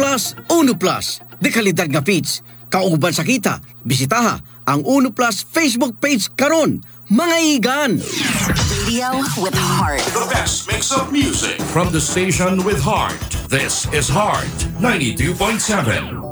Plus, Uno Plus. De kalidad nga feeds. Kauban sa kita, bisitaha ang Uno Plus Facebook page karon. Mga igan! Radio with heart. The best mix of music from the station with heart. This is Heart 92.7.